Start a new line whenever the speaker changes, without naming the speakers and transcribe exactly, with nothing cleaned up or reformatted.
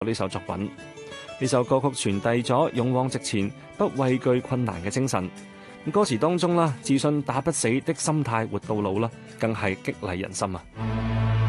呢首作品。呢首歌曲傳遞咗勇往直前、不畏懼困難嘅精神。歌詞當中啦，自信打不死的心態活到老啦，更係激勵人心啊！